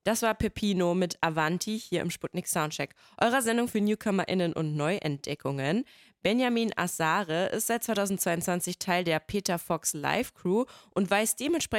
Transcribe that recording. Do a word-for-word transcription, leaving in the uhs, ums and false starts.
Das war Peppino mit Avanti hier im Sputnik Soundcheck, eurer Sendung für NewcomerInnen und Neuentdeckungen. Benjamin Asare ist seit zweitausendzweiundzwanzig Teil der Peter Fox Live Crew und weiß dementsprechend